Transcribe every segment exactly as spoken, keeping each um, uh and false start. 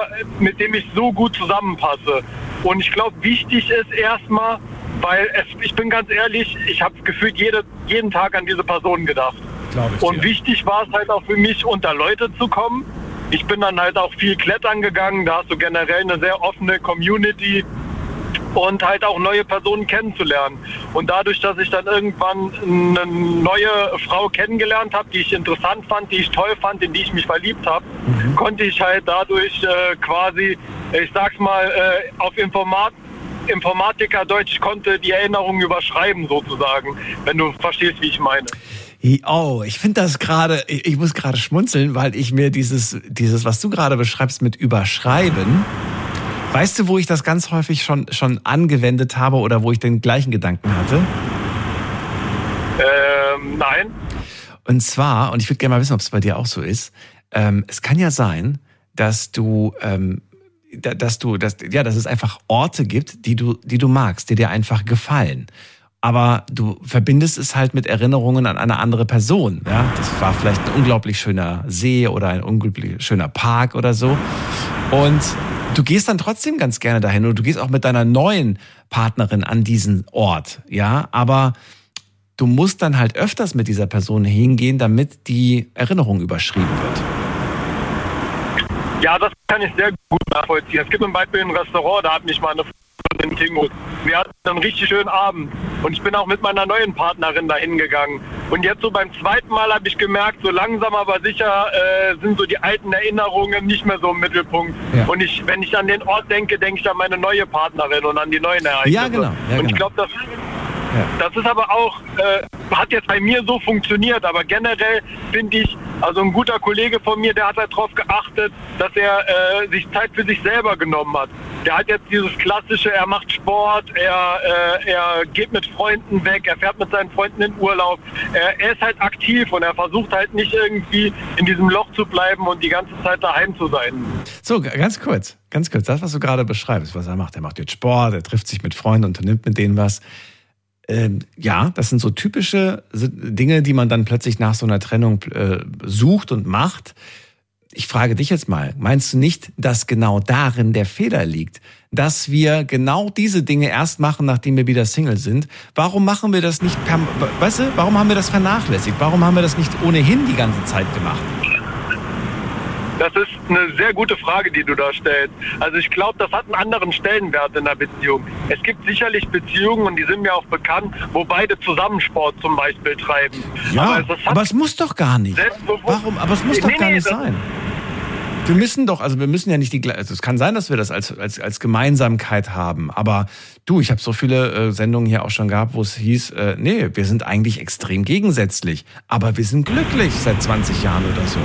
mit dem ich so gut zusammenpasse. Und ich glaube, wichtig ist erstmal, weil es, ich bin ganz ehrlich, ich habe gefühlt jede, jeden Tag an diese Person gedacht. Glaube ich Und dir. wichtig war es halt auch für mich, unter Leute zu kommen. Ich bin dann halt auch viel klettern gegangen, da hast du generell eine sehr offene Community und halt auch neue Personen kennenzulernen. Und dadurch, dass ich dann irgendwann eine neue Frau kennengelernt habe, die ich interessant fand, die ich toll fand, in die ich mich verliebt habe, mhm. konnte ich halt dadurch äh, quasi, ich sag's mal, äh, auf Informat Informatiker Deutsch, ich konnte die Erinnerungen überschreiben sozusagen, wenn du verstehst, wie ich meine. Oh, ich finde das gerade, ich muss gerade schmunzeln, weil ich mir dieses, dieses, was du gerade beschreibst mit Überschreiben, weißt du, wo ich das ganz häufig schon, schon angewendet habe oder wo ich den gleichen Gedanken hatte? Ähm, nein. Und zwar, und ich würde gerne mal wissen, ob es bei dir auch so ist, ähm, es kann ja sein, dass du, ähm, dass du, dass, ja, dass es einfach Orte gibt, die du, die du magst, die dir einfach gefallen. Aber du verbindest es halt mit Erinnerungen an eine andere Person. Ja? Das war vielleicht ein unglaublich schöner See oder ein unglaublich schöner Park oder so. Und du gehst dann trotzdem ganz gerne dahin und du gehst auch mit deiner neuen Partnerin an diesen Ort. Ja, aber du musst dann halt öfters mit dieser Person hingehen, damit die Erinnerung überschrieben wird. Ja, das kann ich sehr gut nachvollziehen. Es gibt zum Beispiel ein Restaurant, da hat mich mal eine Freundin Tingo. Wir hatten einen richtig schönen Abend und ich bin auch mit meiner neuen Partnerin dahin gegangen. Und jetzt so beim zweiten Mal habe ich gemerkt, so langsam aber sicher äh, sind so die alten Erinnerungen nicht mehr so im Mittelpunkt. Ja. Und ich, wenn ich an den Ort denke, denke ich an meine neue Partnerin und an die neuen Ereignisse. Ja, genau. Ja, und ich genau. glaube, das, ja. das ist aber auch, äh, hat jetzt bei mir so funktioniert, aber generell finde ich, also ein guter Kollege von mir, der hat halt darauf geachtet, dass er äh, sich Zeit für sich selber genommen hat. Der hat jetzt dieses klassische, er macht Sport, er, äh, er geht mit Freunden weg, er fährt mit seinen Freunden in Urlaub. Er, er ist halt aktiv und er versucht halt nicht irgendwie in diesem Loch zu bleiben und die ganze Zeit daheim zu sein. So, ganz kurz, ganz kurz, das, was du gerade beschreibst, was er macht. Er macht jetzt Sport, er trifft sich mit Freunden, unternimmt mit denen was. Ähm, ja, das sind so typische Dinge, die man dann plötzlich nach so einer Trennung äh, sucht und macht. Ich frage dich jetzt mal, meinst du nicht, dass genau darin der Fehler liegt? Dass wir genau diese Dinge erst machen, nachdem wir wieder Single sind? Warum machen wir das nicht, per, weißt du, warum haben wir das vernachlässigt? Warum haben wir das nicht ohnehin die ganze Zeit gemacht? Das ist eine sehr gute Frage, die du da stellst. Also ich glaube, das hat einen anderen Stellenwert in der Beziehung. Es gibt sicherlich Beziehungen, und die sind mir auch bekannt, wo beide zusammen Sport zum Beispiel treiben. Ja, aber es, aber es muss doch gar nicht. Warum? Aber es muss nee, doch gar nee, nicht sein. Wir müssen doch, also wir müssen ja nicht die, also es kann sein, dass wir das als, als, als Gemeinsamkeit haben, aber du, ich habe so viele äh, Sendungen hier auch schon gehabt, wo es hieß, äh, nee, wir sind eigentlich extrem gegensätzlich, aber wir sind glücklich seit zwanzig Jahren oder so.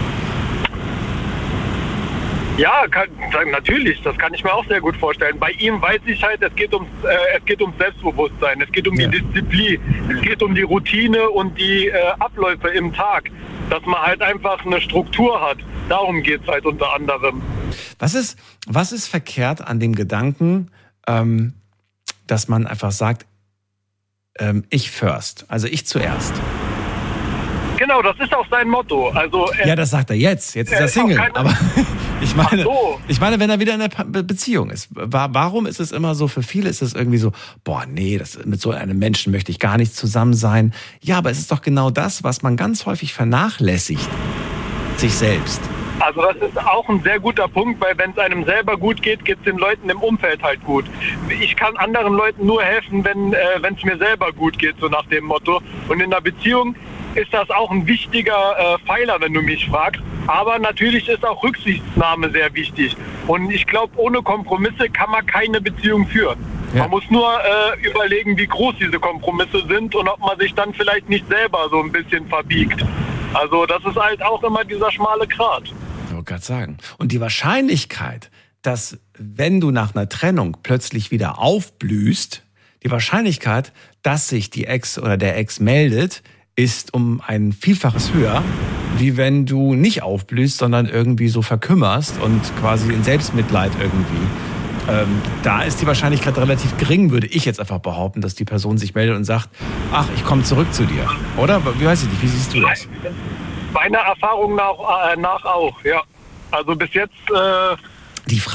Ja, kann, natürlich, das kann ich mir auch sehr gut vorstellen. Bei ihm weiß ich halt, es geht ums, äh, es geht ums Selbstbewusstsein, es geht um ja. die Disziplin, es geht um die Routine und die äh, Abläufe im Tag, dass man halt einfach eine Struktur hat. Darum geht's halt unter anderem. Was ist, was ist verkehrt an dem Gedanken, ähm, dass man einfach sagt, ähm, ich first, also ich zuerst? Genau, das ist auch sein Motto. Also er, ja, das sagt er jetzt. Jetzt ist er, er Single. Keine... Aber ich meine, so. ich meine, wenn er wieder in einer Beziehung ist, warum ist es immer so? Für viele ist es irgendwie so, boah, nee, das, mit so einem Menschen möchte ich gar nicht zusammen sein. Ja, aber es ist doch genau das, was man ganz häufig vernachlässigt, sich selbst. Also das ist auch ein sehr guter Punkt, weil wenn es einem selber gut geht, geht es den Leuten im Umfeld halt gut. Ich kann anderen Leuten nur helfen, wenn äh, wenn es mir selber gut geht, so nach dem Motto. Und in einer Beziehung ist das auch ein wichtiger äh, Pfeiler, wenn du mich fragst. Aber natürlich ist auch Rücksichtnahme sehr wichtig. Und ich glaube, ohne Kompromisse kann man keine Beziehung führen. Ja. Man muss nur äh, überlegen, wie groß diese Kompromisse sind und ob man sich dann vielleicht nicht selber so ein bisschen verbiegt. Also das ist halt auch immer dieser schmale Grat. Ich wollte gerade sagen. Und die Wahrscheinlichkeit, dass wenn du nach einer Trennung plötzlich wieder aufblühst, die Wahrscheinlichkeit, dass sich die Ex oder der Ex meldet, ist um ein Vielfaches höher, wie wenn du nicht aufblühst, sondern irgendwie so verkümmerst und quasi in Selbstmitleid irgendwie. Ähm, da ist die Wahrscheinlichkeit relativ gering, würde ich jetzt einfach behaupten, dass die Person sich meldet und sagt, ach, ich komme zurück zu dir. Oder? Wie weiß ich nicht, wie siehst du das? Meiner Erfahrung nach, äh, nach auch, ja. Also bis jetzt... Äh die Frage